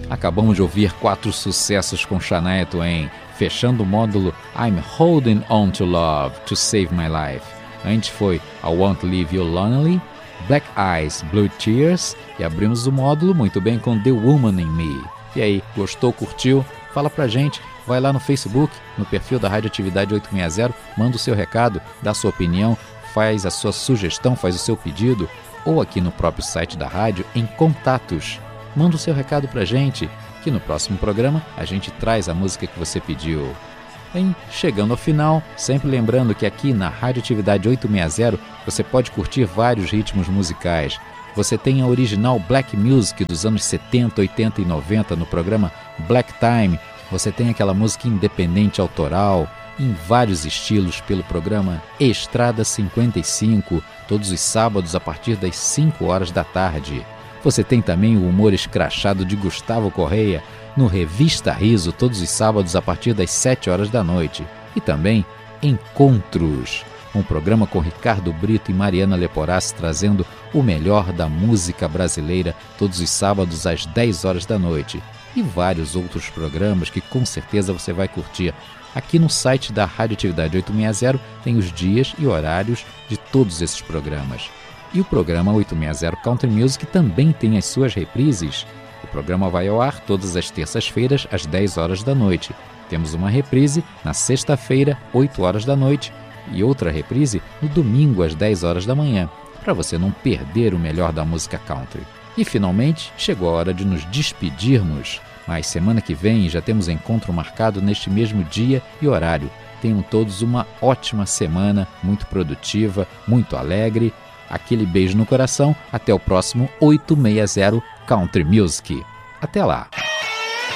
Acabamos de ouvir 4 sucessos com Shania Twain, fechando o módulo I'm Holding On To Love To Save My Life. Antes foi I Won't Leave You Lonely, Black Eyes, Blue Tears, e abrimos o módulo muito bem com The Woman In Me. E aí, gostou, curtiu? Fala pra gente, vai lá no Facebook, no perfil da Radioatividade 860, manda o seu recado, dá a sua opinião, faz a sua sugestão, faz o seu pedido, ou aqui no próprio site da rádio, em contatos. Manda o seu recado pra gente, que no próximo programa a gente traz a música que você pediu. Chegando ao final, sempre lembrando que aqui na Radioatividade 860 você pode curtir vários ritmos musicais. Você tem a original Black Music dos anos 70, 80 e 90 no programa Black Time. Você tem aquela música independente autoral em vários estilos pelo programa Estrada 55, todos os sábados a partir das 5 horas da tarde. Você tem também o humor escrachado de Gustavo Correia no Revista Riso, todos os sábados a partir das 7 horas da noite. E também Encontros, um programa com Ricardo Brito e Mariana Leporassi trazendo o melhor da música brasileira todos os sábados às 10 horas da noite. E vários outros programas que com certeza você vai curtir. Aqui no site da Radioatividade 860 tem os dias e horários de todos esses programas. E o programa 860 Country Music também tem as suas reprises. O programa vai ao ar todas as terças-feiras, às 10 horas da noite. Temos uma reprise na sexta-feira, 8 horas da noite, e outra reprise no domingo, às 10 horas da manhã, para você não perder o melhor da música country. E finalmente, chegou a hora de nos despedirmos. Mas semana que vem já temos encontro marcado neste mesmo dia e horário. Tenham todos uma ótima semana, muito produtiva, muito alegre. Aquele beijo no coração, até o próximo 860 Country Music. Até lá!